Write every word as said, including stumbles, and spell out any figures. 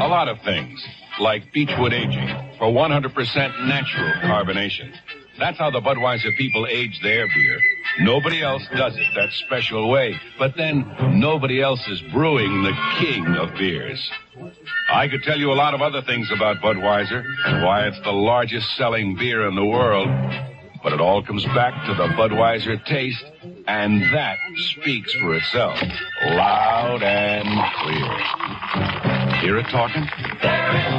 A lot of things, like Beechwood aging for one hundred percent natural carbonation. That's how the Budweiser people age their beer. Nobody else does it that special way. But then, nobody else is brewing the king of beers. I could tell you a lot of other things about Budweiser and why it's the largest selling beer in the world. But it all comes back to the Budweiser taste, and that speaks for itself, loud and clear. Hear it talking?